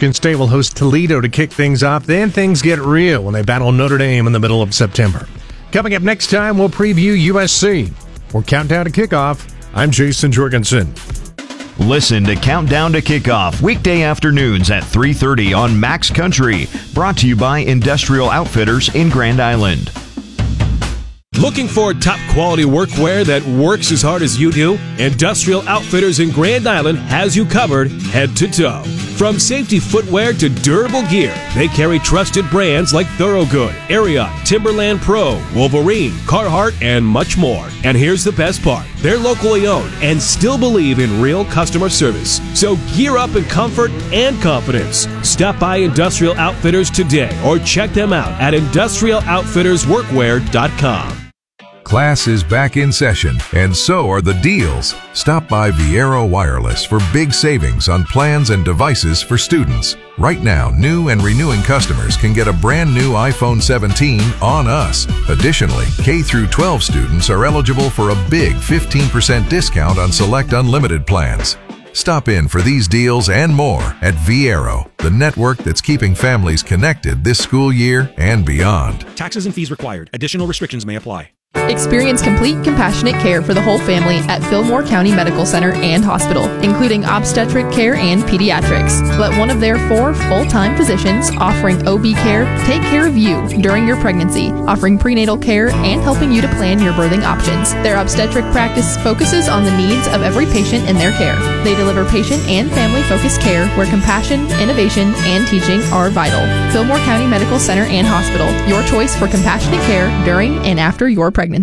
Michigan State will host Toledo to kick things off. Then things get real when they battle Notre Dame in the middle of September. Coming up next time, we'll preview USC. For Countdown to Kickoff, I'm Jason Jorgensen. Listen to Countdown to Kickoff weekday afternoons at 3:30 on Max Country. Brought to you by Industrial Outfitters in Grand Island. Looking for top quality workwear that works as hard as you do? Industrial Outfitters in Grand Island has you covered head to toe. From safety footwear to durable gear, they carry trusted brands like Thorogood, Ariat, Timberland Pro, Wolverine, Carhartt, and much more. And here's the best part. They're locally owned and still believe in real customer service. So gear up in comfort and confidence. Stop by Industrial Outfitters today or check them out at industrialoutfittersworkwear.com. Class is back in session, and so are the deals. Stop by Viero Wireless for big savings on plans and devices for students. Right now, new and renewing customers can get a brand new iPhone 17 on us. Additionally, K through 12 students are eligible for a big 15% discount on select unlimited plans. Stop in for these deals and more at Viero, the network that's keeping families connected this school year and beyond. Taxes and fees required. Additional restrictions may apply. Experience complete, compassionate care for the whole family at Fillmore County Medical Center and Hospital, including obstetric care and pediatrics. Let one of their 4 full-time physicians offering OB care take care of you during your pregnancy, offering prenatal care and helping you to plan your birthing options. Their obstetric practice focuses on the needs of every patient in their care. They deliver patient and family-focused care where compassion, innovation, and teaching are vital. Fillmore County Medical Center and Hospital, your choice for compassionate care during and after your pregnancy.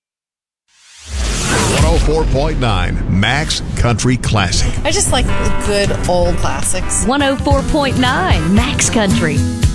104.9 Max Country Classic. I just like the good old classics. 104.9 Max Country.